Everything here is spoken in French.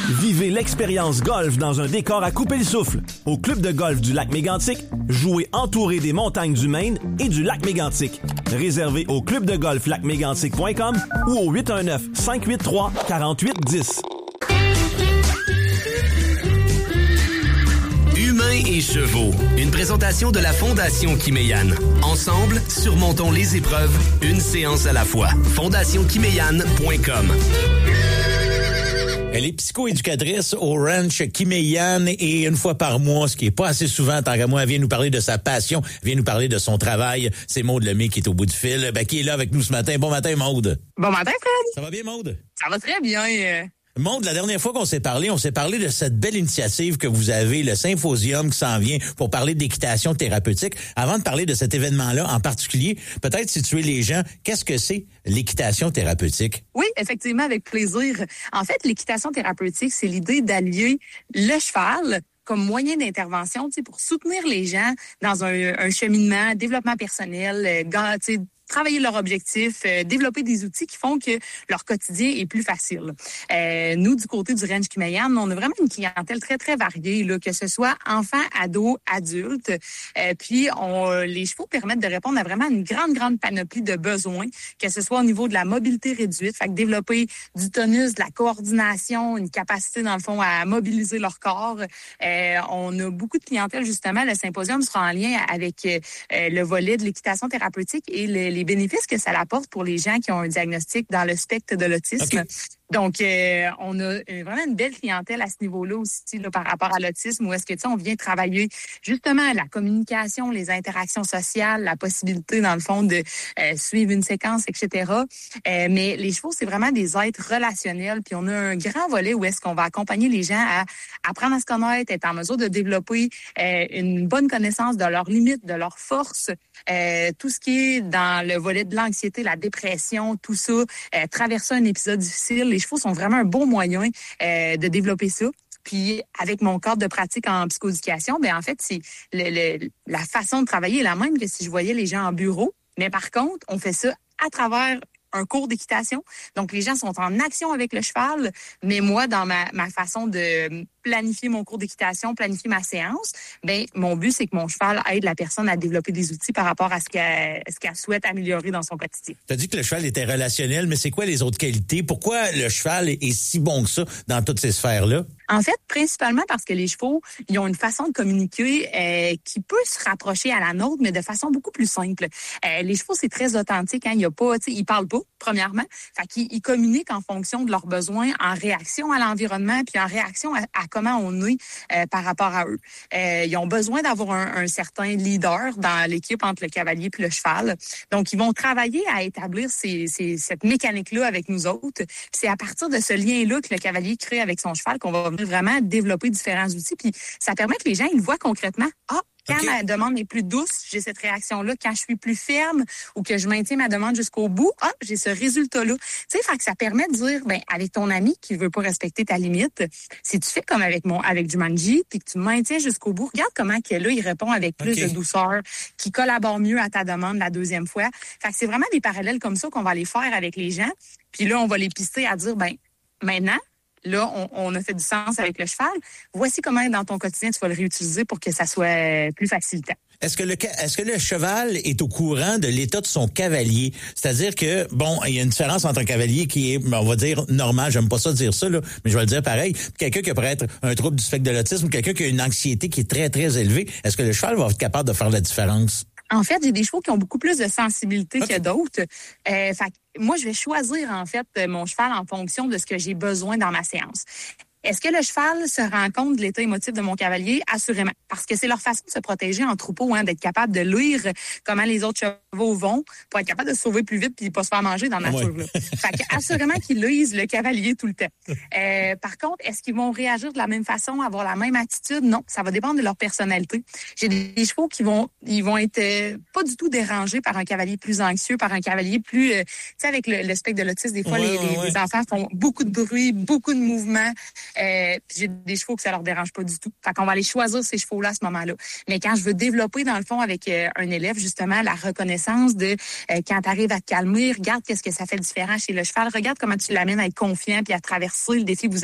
Vivez l'expérience golf dans un décor à couper le souffle. Au club de golf du lac Mégantic, jouez entouré des montagnes du Maine et du lac Mégantic. Réservez au clubdegolflacmégantic.com ou au 819-583-4810. Humains et chevaux, une présentation de la Fondation Kiméyane. Ensemble, surmontons les épreuves, une séance à la fois. FondationKiméyane.com. Elle est psychoéducatrice au ranch Kiméyane et une fois par mois, ce qui est pas assez souvent, tant qu'à moi, elle vient nous parler de sa passion, vient nous parler de son travail. C'est Maude Lemay qui est au bout du fil, qui est là avec nous ce matin. Bon matin, Maude. Bon matin, Fred. Ça va bien, Maude? Ça va très bien. Maude, la dernière fois qu'on s'est parlé de cette belle initiative que vous avez, le symposium qui s'en vient pour parler d'équitation thérapeutique. Avant de parler de cet événement-là en particulier, peut-être situer les gens, qu'est-ce que c'est l'équitation thérapeutique? Oui, effectivement, avec plaisir. En fait, l'équitation thérapeutique, c'est l'idée d'allier le cheval comme moyen d'intervention, pour soutenir les gens dans un cheminement, développement personnel, travailler leur objectif, développer des outils qui font que leur quotidien est plus facile. Nous, du côté du ranch Kiméyane, on a vraiment une clientèle très, très variée, là, que ce soit enfants, ados, adultes. Puis, les chevaux permettent de répondre à vraiment une grande, grande panoplie de besoins, que ce soit au niveau de la mobilité réduite, fait que développer du tonus, de la coordination, une capacité, dans le fond, à mobiliser leur corps. On a beaucoup de clientèle, justement. Le symposium sera en lien avec le volet de l'équitation thérapeutique et les bénéfices que ça apporte pour les gens qui ont un diagnostic dans le spectre de l'autisme. Okay. Donc, on a vraiment une belle clientèle à ce niveau-là aussi, là, par rapport à l'autisme, où est-ce que, on vient travailler justement la communication, les interactions sociales, la possibilité, dans le fond, de suivre une séquence, etc. Mais les chevaux, c'est vraiment des êtres relationnels. Puis, on a un grand volet où est-ce qu'on va accompagner les gens à apprendre à se connaître, être en mesure de développer une bonne connaissance de leurs limites, de leurs forces, tout ce qui est dans le volet de l'anxiété, la dépression, tout ça, traverser un épisode difficile. Les chevaux sont vraiment un bon moyen de développer ça. Puis, avec mon cadre de pratique en psychoéducation, en fait, c'est la façon de travailler est la même que si je voyais les gens en bureau. Mais par contre, on fait ça à travers un cours d'équitation. Donc, les gens sont en action avec le cheval, mais moi, dans ma façon de planifier mon cours d'équitation, planifier ma séance, mon but, c'est que mon cheval aide la personne à développer des outils par rapport à ce qu'elle souhaite améliorer dans son quotidien. Tu as dit que le cheval était relationnel, mais c'est quoi les autres qualités? Pourquoi le cheval est si bon que ça dans toutes ces sphères-là? En fait, principalement parce que les chevaux, ils ont une façon de communiquer qui peut se rapprocher à la nôtre, mais de façon beaucoup plus simple. Les chevaux, c'est très authentique. Il y a pas, ils parlent pas, premièrement. Fait qu'ils communiquent en fonction de leurs besoins, en réaction à l'environnement, puis en réaction à comment on est par rapport à eux. Ils ont besoin d'avoir un certain leader dans l'équipe entre le cavalier et le cheval. Donc, ils vont travailler à établir cette mécanique-là avec nous autres. Puis c'est à partir de ce lien-là que le cavalier crée avec son cheval qu'on va vraiment développer différents outils. Puis ça permet que les gens ils le voient concrètement. Quand ma demande est plus douce, j'ai cette réaction-là. Quand je suis plus ferme ou que je maintiens ma demande jusqu'au bout, j'ai ce résultat-là. Tu sais, fait que ça permet de dire, avec ton ami qui veut pas respecter ta limite, si tu fais comme avec Jumanji, puis que tu maintiens jusqu'au bout, regarde comment là, il répond avec plus de douceur, qui collabore mieux à ta demande la deuxième fois. Fait que c'est vraiment des parallèles comme ça qu'on va aller faire avec les gens. Puis là, on va les pister à dire, maintenant, là, on a fait du sens avec le cheval. Voici comment, dans ton quotidien, tu vas le réutiliser pour que ça soit plus facilitant. Est-ce que le cheval est au courant de l'état de son cavalier? C'est-à-dire que, il y a une différence entre un cavalier qui est, on va dire, normal. J'aime pas ça dire ça, là, mais je vais le dire pareil. Quelqu'un qui pourrait être un trouble du spectre de l'autisme, quelqu'un qui a une anxiété qui est très, très élevée. Est-ce que le cheval va être capable de faire la différence? En fait, j'ai des chevaux qui ont beaucoup plus de sensibilité que d'autres. Moi, je vais choisir, en fait, mon cheval en fonction de ce que j'ai besoin dans ma séance. Est-ce que le cheval se rend compte de l'état émotif de mon cavalier? Assurément. Parce que c'est leur façon de se protéger en troupeau, d'être capable de lire comment les autres chevaux vont pour être capable de se sauver plus vite puis pas se faire manger dans la nature. Là. Fait que, assurément qu'ils lisent le cavalier tout le temps. Par contre, est-ce qu'ils vont réagir de la même façon, avoir la même attitude? Non. Ça va dépendre de leur personnalité. J'ai des chevaux qui vont être pas du tout dérangés par un cavalier plus anxieux, par un cavalier plus, tu sais, avec le spectre de l'autisme, des fois, les enfants font beaucoup de bruit, beaucoup de mouvements. Puis j'ai des chevaux que ça leur dérange pas du tout. Fait qu'on va aller choisir ces chevaux-là à ce moment-là. Mais quand je veux développer, dans le fond, avec un élève, justement, la reconnaissance de quand tu arrives à te calmer, regarde qu'est-ce que ça fait différent chez le cheval, regarde comment tu l'amènes à être confiant puis à traverser le défi que vous